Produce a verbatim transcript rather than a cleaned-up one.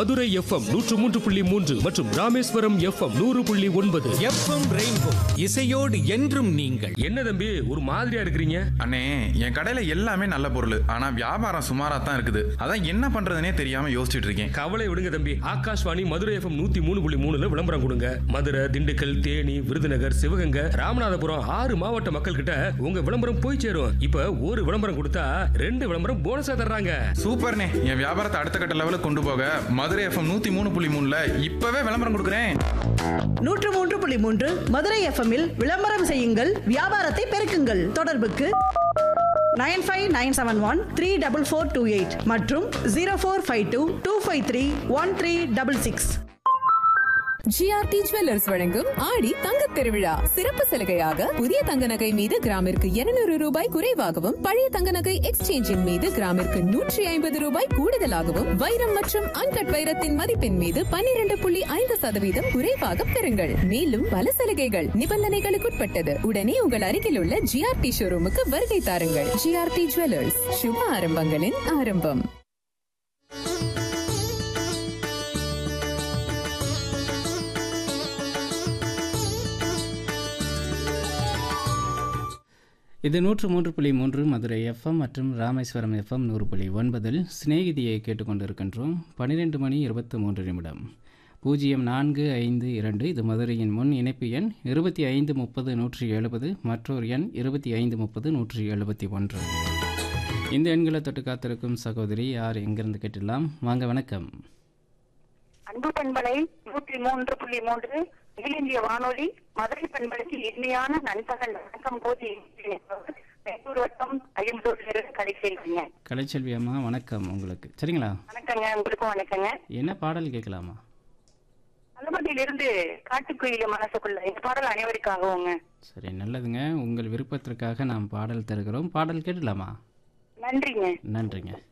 Madurai FM நூற்று மூன்று புள்ளி மூன்று மற்றும் ராமேஸ்வரம் எஃப்எம் நூறு புள்ளி ஒன்பது. எஃப்எம் ரெயின்போ இசையோடு என்றும் நீங்கள். என்ன தம்பி ஒரு மாதிரியா இருக்கிறீங்க? அண்ணே, என் கடையில எல்லாமே நல்ல பொருள், ஆனா வியாபாரம் சுமாரா தான் இருக்குது. அதான் என்ன பண்றதுனே தெரியாம யோசிச்சுட்டு இருக்கேன். கவலை விடுங்க தம்பி, ஆகாஷ்வாணி மதுரை எஃப்எம் நூத்தி மூணு புள்ளி மூணுல விளம்பரம் கொடுங்க. மதுரை, திண்டுக்கல், தேனி, விருதுநகர், சிவகங்கை, ராமநாதபுரம் ஆறு மாவட்ட மக்கள் கிட்ட உங்க விளம்பரம் போய் சேரும். இப்ப ஒரு விளம்பரம் கொடுத்தா ரெண்டு விளம்பரம் போனஸா தர்றாங்க. சூப்பர்ண்ணே, என் வியாபாரத்தை அடுத்த கட்ட லெவலுக்கு கொண்டு போக மதுரை எஃப்எம் நூத்தி மூணு புள்ளி மூணுல இப்பவே விளம்பரம் கொடுக்குறேன். நூற்று மூன்று புள்ளி மூன்று மதுரை எஃப்எம்மில் விளம்பரம் செய்யுங்கள், வியாபாரத்தை பெருக்குங்கள். தொடர்புக்கு nine five nine seven one three double four two eight மற்றும் zero four five two two five three one three double six. GRT jewellers வழங்கும் ஆடி தங்க திருவிழா சிறப்பு சலுகையாக புதிய தங்க நகை மீது கிராமிற்கு இருநூறு ரூபாய் குறைவாகவும், பழைய தங்க நகை எக்ஸ்சேஞ்சின் மீது கிராமிற்கு நூற்றி ஐம்பது ரூபாய் கூடுதலாகவும், வைரம் மற்றும் அன்கட் வைரத்தின் மதிப்பின் மீது பன்னிரண்டு புள்ளி ஐந்து சதவீதம் குறைவாக பெறுங்கள். மேலும் பல சலுகைகள் நிபந்தனைகளுக்குட்பட்டது. உடனே உங்கள் அருகில் உள்ள ஜிஆர்டி ஷோரூமுக்கு வருகை தாருங்கள். ஜிஆர்டி ஜுவல்லர்ஸ், சுப ஆரம்பங்களின் ஆரம்பம். இது நூற்று மூன்று புள்ளி மூன்று மதுரை எஃப்எம் மற்றும் ராமேஸ்வரம் எஃப்எம் நூறு புள்ளி ஒன்பதில் சிநேகிதியை கேட்டுக்கொண்டிருக்கின்றோம். பன்னிரெண்டு மணி இருபத்தி மூன்று நிமிடம். பூஜ்ஜியம் நான்கு ஐந்து இரண்டு இது மதுரையின் முன் இணைப்பு எண். இருபத்தி ஐந்து முப்பது நூற்றி எழுபது மற்றொரு எண் இருபத்தி ஐந்து முப்பது நூற்றி எழுபத்தி ஒன்று. இந்த எண்களை தொட்டு காத்திருக்கும் சகோதரி யார், எங்கிருந்து கேட்டுடலாம்? வாங்க, வணக்கம். அன்பு பண்பலை நூற்றி மூன்று புள்ளி மூன்று இந்திய வானொலி மதுரை பண்பலைக்கு இனிமையான நண்பகல் வணக்கம். போது கலைச்செல்விங்க. கலைச்செல்வி அம்மா, வணக்கம் உங்களுக்கு. சரிங்களா? வணக்கங்க, உங்களுக்கும் வணக்கங்க. என்ன பாடல் கேட்கலாமா? அலமதியிலிருந்து காட்டுக்குயில மனசுக்குள்ள இந்த பாடல் அனைவருக்காகவுங்க. சரி, நல்லதுங்க. உங்கள் விருப்பத்திற்காக நாம் பாடல் தருகிறோம். பாடல் கேட்கலாமா? நன்றிங்க. நன்றிங்க.